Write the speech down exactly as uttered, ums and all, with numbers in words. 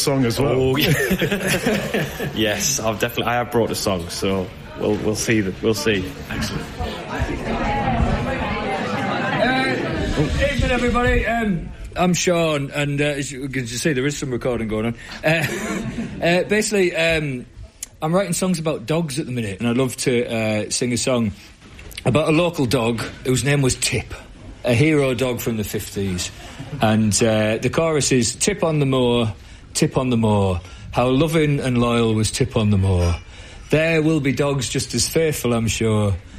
song as well. Oh, yeah. Yes, I've definitely. I have brought a song, so we'll we'll see. The, we'll see. Excellent. Uh, evening, everybody. Um, I'm Sean, and uh, as you can see, there is some recording going on. Uh, uh, basically, um, I'm writing songs about dogs at the minute, and I'd love to uh, sing a song about a local dog whose name was Tip, a hero dog from the fifties. And uh, the chorus is, Tip on the moor, Tip on the moor, how loving and loyal was Tip on the moor. There will be dogs just as faithful, I'm sure,